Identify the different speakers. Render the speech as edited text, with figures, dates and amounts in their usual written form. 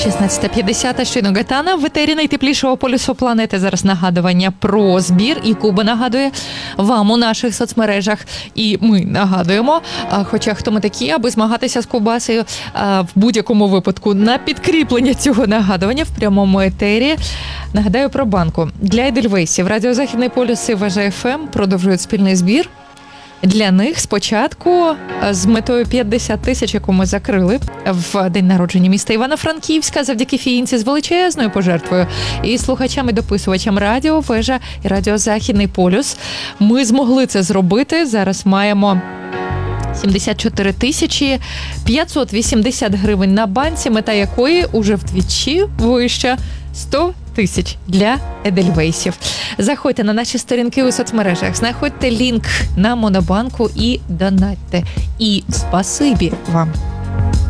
Speaker 1: 16:50, щойно Гатана в етері найтеплішого полюсу планети. Зараз нагадування про збір. І Куба нагадує вам у наших соцмережах. І ми нагадуємо, хоча хто ми такі, аби змагатися з Кубасею в будь-якому випадку на підкріплення цього нагадування в прямому етері. Нагадаю про банку. Для Едельвейсів Радіо Західний полюс і Вежа ФМ продовжують спільний збір. Для них спочатку з метою 50 тисяч, яку ми закрили в день народження міста Івано-Франківська завдяки фіїнці з величезною пожертвою і слухачам і дописувачам Радіо Вежа і Радіо Західний полюс. Ми змогли це зробити. Зараз маємо 74 тисячі 580 гривень на банці, мета якої уже вдвічі вища 100 тисяч для Едельвейсів. Заходьте на наші сторінки у соцмережах, знаходьте лінк на Монобанку і донатьте. І спасибі вам!